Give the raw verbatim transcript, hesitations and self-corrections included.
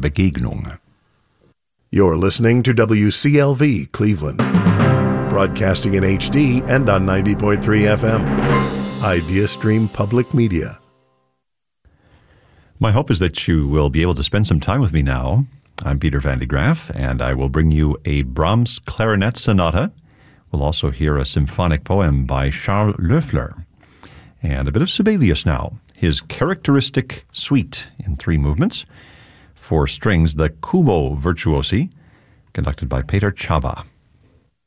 Begegnung. You're listening to W C L V Cleveland, broadcasting in H D and on ninety point three F M. IdeaStream Public Media. My hope is that you will be able to spend some time with me now. I'm Peter Van de Graaff, and I will bring you a Brahms clarinet sonata. We'll also hear a symphonic poem by Charles Loeffler. And a bit of Sibelius now, his characteristic suite in three movements. For strings, the Kubo Virtuosi, conducted by Peter Csaba.